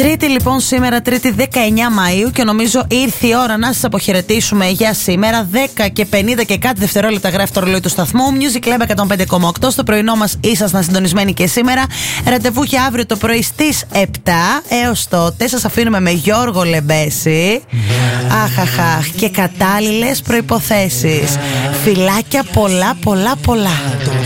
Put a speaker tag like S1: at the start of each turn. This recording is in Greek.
S1: Τρίτη λοιπόν σήμερα, Τρίτη 19 Μαΐου, και νομίζω ήρθε η ώρα να σας αποχαιρετήσουμε για σήμερα. 10 και 50 και κάτι δευτερόλεπτα γράφει το ρολόι του σταθμού. Music Club 105,8. Στο πρωινό μας ήσασταν συντονισμένοι και σήμερα. Ραντεβού για αύριο το πρωί στις 7. Έως τότε σας αφήνουμε με Γιώργο Λεμπέση. Αχαχαχ. Και κατάλληλες προϋποθέσεις. Φιλάκια πολλά.